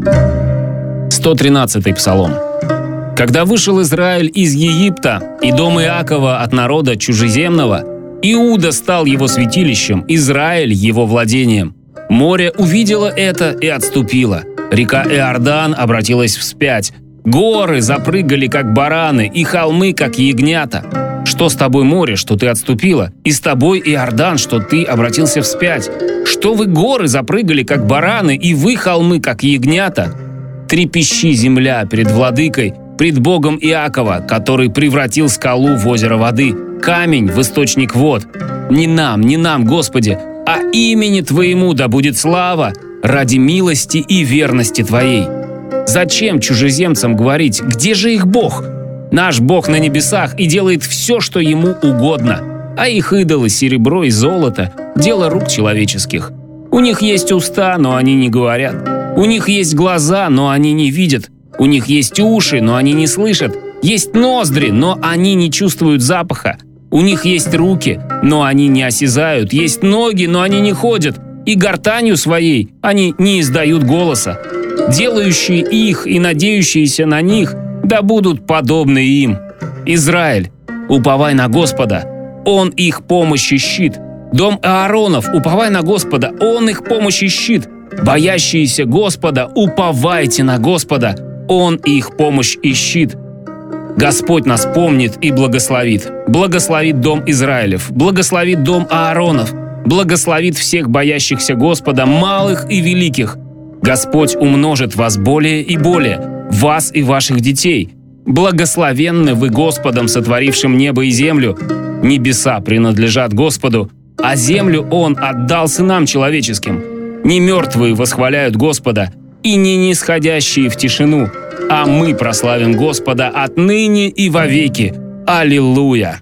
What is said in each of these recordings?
113-й псалом. «Когда вышел Израиль из Египта, и дом Иакова от народа чужеземного, Иуда стал его святилищем, Израиль его владением. Море увидело это и отступило. Река Иордан обратилась вспять. Горы запрыгали, как бараны, и холмы, как ягнята. Что с тобой, море, что ты отступила? И с тобой, Иордан, что ты обратился вспять? Что вы, горы, запрыгали, как бараны, и вы, холмы, как ягнята? Трепещи, земля, перед владыкой, пред Богом Иакова, который превратил скалу в озеро воды, камень в источник вод. Не нам, Господи, а имени Твоему да будет слава ради милости и верности Твоей. Зачем чужеземцам говорить, где же их Бог? Наш Бог на небесах и делает все, что Ему угодно, а их идолы, серебро и золото – дело рук человеческих. У них есть уста, но они не говорят. У них есть глаза, но они не видят. У них есть уши, но они не слышат. Есть ноздри, но они не чувствуют запаха. У них есть руки, но они не осязают. Есть ноги, но они не ходят. И гортанью своей они не издают голоса. Делающие их и надеющиеся на них да будут подобны им. Израиль, уповай на Господа, Он их помощь и щит. Дом Ааронов, уповай на Господа, Он их помощь и щит. Боящиеся Господа, уповайте на Господа, Он их помощь и щит. Господь нас помнит и благословит. Благословит дом Израилев, благословит дом Ааронов, благословит всех боящихся Господа, малых и великих. Господь умножит вас более и более, вас и ваших детей. Благословенны вы Господом, сотворившим небо и землю. Небеса принадлежат Господу, а землю Он отдал сынам человеческим. Не мертвые восхваляют Господа, и не нисходящие в тишину, а мы прославим Господа отныне и вовеки. Аллилуйя!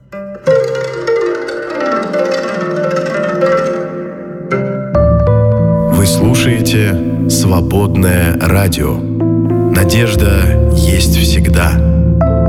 Вы слушаете «Свободное радио». Надежда есть всегда.